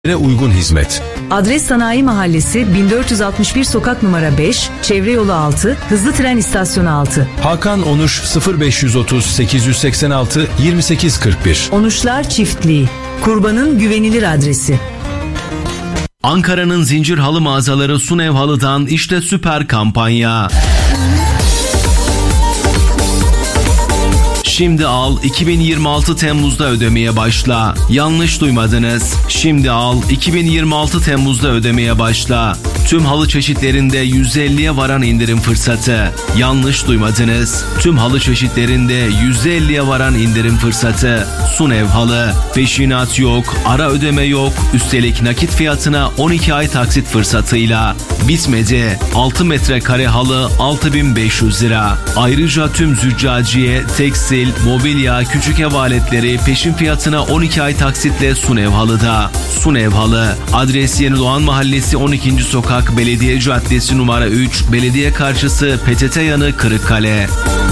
uygun hizmet. Adres Sanayi Mahallesi 1461 sokak numara 5, Çevre Yolu 6, Hızlı Tren İstasyonu 6. Hakan Onuş 0530 886 2841. Onuşlar Çiftliği, kurbanın güvenilir adresi. Ankara'nın zincir halı mağazaları Sunev Halı'dan işte süper kampanya. Şimdi al, 2026 Temmuz'da ödemeye başla. Yanlış duymadınız. Şimdi al, 2026 Temmuz'da ödemeye başla. Tüm halı çeşitlerinde %50'ye varan indirim fırsatı. Yanlış duymadınız. Tüm halı çeşitlerinde %50'ye varan indirim fırsatı. Sunev Halı. Peşinat yok, ara ödeme yok. Üstelik nakit fiyatına 12 ay taksit fırsatıyla. Bitmedi. 6 metrekare halı 6.500 lira. Ayrıca tüm züccaciye, tekstil, mobilya, küçük ev aletleri peşin fiyatına 12 ay taksitle Sunev Halı'da. Sunev Halı. Adres Yeni Doğan Mahallesi 12. Sokak, Belediye Caddesi numara 3, Belediye Karşısı, PTT yanı, Kırıkkale.